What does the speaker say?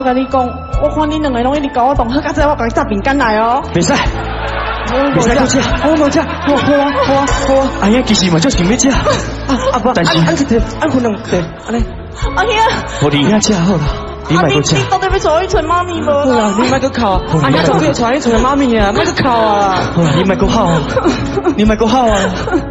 我跟你讲，我看你两个拢一直搞我动，好，刚才我给你炸饼干来哦。 袂使，袂使搁吃，我无吃，好啊，哎呀，其实嘛就想要吃，不，但是按一个，按分两个，安尼。 阿兄， 我离遐吃好了，你买搁吃。 你到底要找一群妈咪无？ 好啦，你买搁哭啊！阿兄，总要找一群妈咪啊，买搁哭啊！ 好啦，你买搁好啊，你买搁好啊。